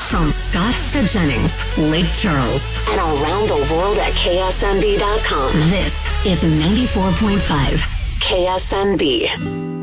From Scott to Jennings, Lake Charles, and around the world at KSMB.com. This is 94.5 KSMB.